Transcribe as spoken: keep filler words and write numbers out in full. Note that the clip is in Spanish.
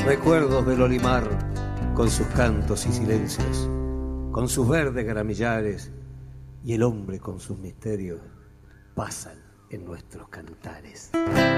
recuerdos del Olimar, con sus cantos y silencios, con sus verdes gramillares, y el hombre con sus misterios, pasan en nuestros cantares.